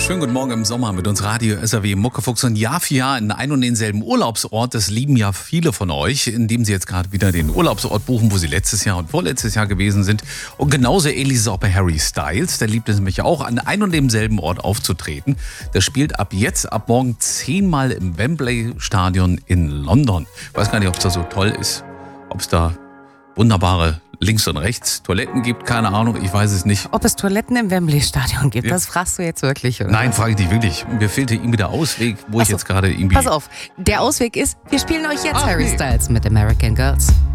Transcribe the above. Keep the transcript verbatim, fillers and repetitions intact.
Schönen guten Morgen im Sommer mit uns Radio S R W Muckefuchs und Jahr für Jahr in einen und denselben Urlaubsort. Das lieben ja viele von euch, indem sie jetzt gerade wieder den Urlaubsort buchen, wo sie letztes Jahr und vorletztes Jahr gewesen sind. Und genauso ähnlich ist es auch bei Harry Styles. Der liebt es nämlich auch, an einem und demselben Ort aufzutreten. Der spielt ab jetzt, ab morgen zehnmal im Wembley Stadion in London. Ich weiß gar nicht, ob es da so toll ist, ob es da wunderbare links und rechts Toiletten gibt, keine Ahnung, ich weiß es nicht. Ob es Toiletten im Wembley-Stadion gibt, Ja. das fragst du jetzt wirklich, oder? Nein, frage ich dich wirklich. Mir fehlte irgendwie der Ausweg, wo ich so. jetzt gerade irgendwie... Pass auf, der Ausweg ist, wir spielen euch jetzt Ach, Harry nee. Styles mit American Girls.